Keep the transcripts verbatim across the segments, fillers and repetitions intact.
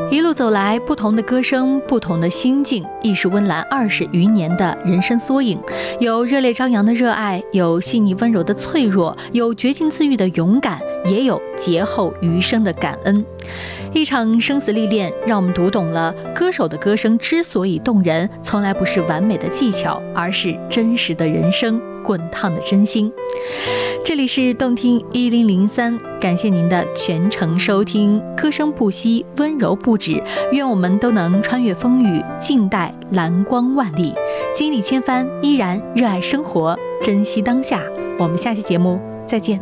一路走来，不同的歌声，不同的心境，亦是温岚二十余年的人生缩影。有热泪张扬的热爱，有细腻温柔的脆弱，有绝境自愈的勇敢，也有劫后余生的感恩。一场生死历练，让我们读懂了歌手的歌声之所以动人，从来不是完美的技巧，而是真实的人生，滚烫的真心。这里是动听一零零三，感谢您的全程收听。歌声不息，温柔不止，愿我们都能穿越风雨，静待蓝光万里，经历千帆，依然热爱生活，珍惜当下。我们下期节目再见。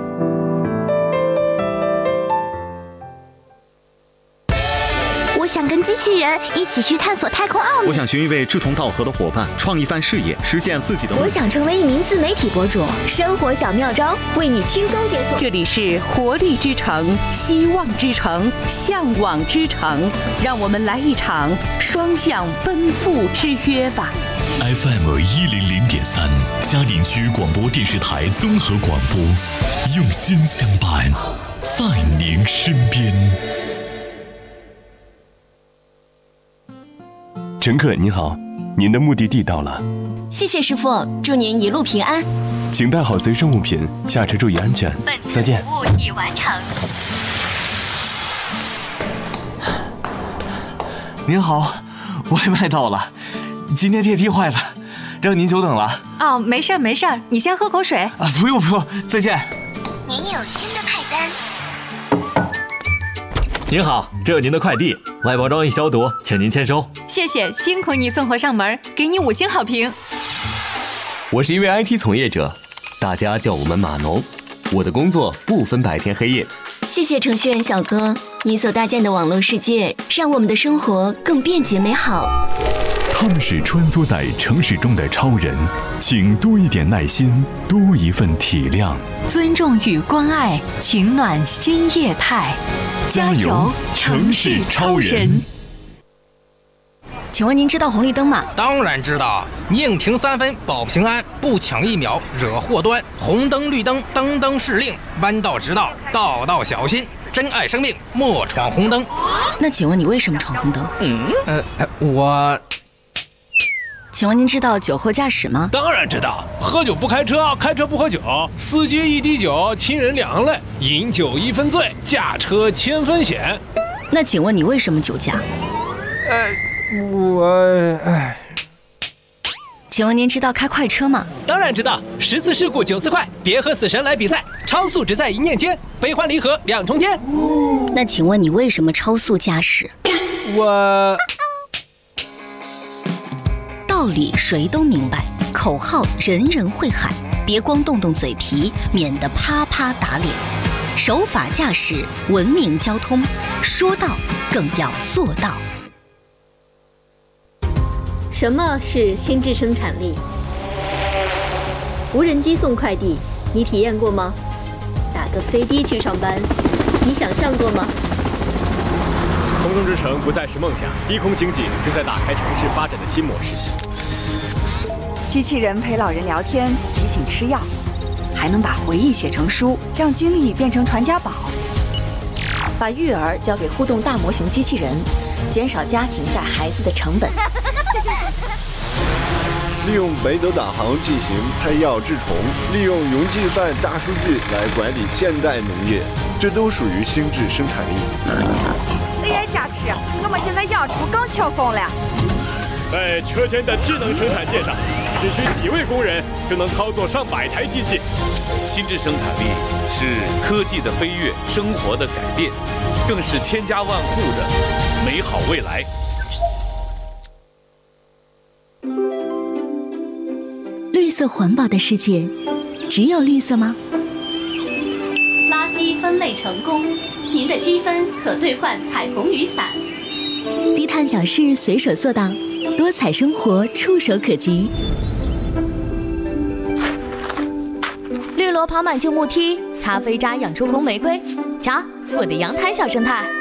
我想跟机器人一起去探索太空奥秘。 我想寻一位志同道合的伙伴，创一番事业，实现自己的梦想。 我想成为一名自媒体博主，生活小妙招为你轻松解锁。 这里是活力之城，希望之城，向往之城，让我们来一场双向奔赴之约吧。 F M 一零零点三，嘉陵区广播电视台综合广播，用心相伴，在您身边。 乘客您好，您的目的地到了。 谢谢师傅，祝您一路平安。 请带好随身物品，下车注意安全。再见。 本次服务已完成。 您好，外卖到了，今天电梯坏了，让您久等了。 哦，没事儿没事儿，你先喝口水。 啊，不用不用，再见。 您有新的派单。 您好，这有您的快递，外包装已消毒，请您签收。 谢谢，辛苦你送货上门，给你五星好评。 我是一位 I T 从业者，大家叫我们码农，我的工作不分白天黑夜。 谢谢程序员小哥，你所搭建的网络世界，让我们的生活更便捷美好。 他们是穿梭在城市中的超人，请多一点耐心，多一份体谅， 尊重与关爱，情暖新业态。 加油，城市超人！ 请问您知道红绿灯吗？ 当然知道，宁停三分保平安，不抢一秒惹祸端。红灯绿灯灯灯是令，弯道直道道道小心。珍爱生命，莫闯红灯。 那请问你为什么闯红灯？ 嗯，呃，我。 请问您知道酒后驾驶吗？ 当然知道，喝酒不开车，开车不喝酒，司机一滴酒，亲人两行泪，饮酒一分醉，驾车千分险。 那请问你为什么酒驾？ 呃，我哎。 请问您知道开快车吗？ 当然知道，十次事故九次快，别和死神来比赛，超速只在一念间，悲欢离合两重天。 那请问你为什么超速驾驶？ 我。 道理谁都明白，口号人人会喊，别光动动嘴皮，免得啪啪打脸。守法驾驶，文明交通，说到更要做到。 什么是心智生产力？无人机送快递，你体验过吗？打个飞的去上班，你想象过吗？ 空中之城不再是梦想，低空经济正在打开城市发展的新模式。 机器人陪老人聊天，提醒吃药，还能把回忆写成书，让经历变成传家宝。 把育儿交给互动大模型机器人，减少家庭带孩子的成本。 利用北斗导航进行拍药治虫，利用云计算大数据来管理现代农业，这都属于心智生产力。 A I 加持，我们现在养猪更轻松了。 在车间的智能生产线上，只需几位工人就能操作上百台机器。 心智生产力是科技的飞跃，生活的改变，更是千家万户的美好未来。 绿色环保的世界，只有绿色吗？ 垃圾分类成功，您的积分可兑换彩虹雨伞。 低碳小事随手做到，多彩生活触手可及。 绿萝跑满旧木梯，咖啡渣养出红玫瑰。瞧，我的阳台小生态。